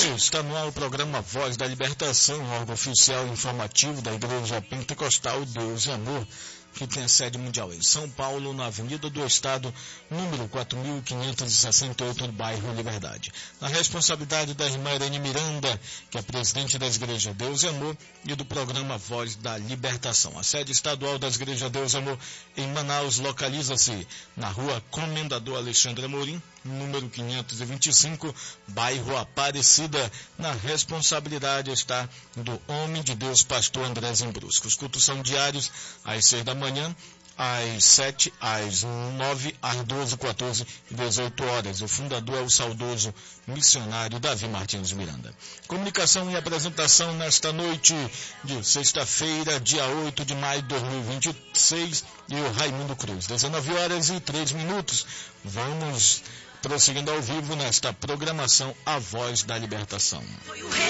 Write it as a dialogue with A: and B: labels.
A: Está no ar o programa Voz da Libertação, órgão oficial informativo da Igreja Pentecostal Deus e Amor, que tem a sede mundial em São Paulo, na Avenida do Estado, número 4.568, no bairro Liberdade. Na responsabilidade da irmã Irene Miranda, que é presidente das Igrejas Deus e Amor, e do programa Voz da Libertação. A sede estadual das Igrejas Deus e Amor em Manaus localiza-se na rua Comendador Alexandre Amorim, número 525, bairro Aparecida. Na responsabilidade está do homem de Deus, pastor André Zembrusco. Os cultos são diários às 6 da manhã, às 7, às 9, às 12, 14 e 18 horas. O fundador é o saudoso missionário Davi Martins Miranda. Comunicação e apresentação nesta noite de sexta-feira, dia 8 de maio de 2026, e o Raimundo Cruz. 19 horas e 3 minutos. Vamos prosseguindo ao vivo nesta programação A Voz da Libertação.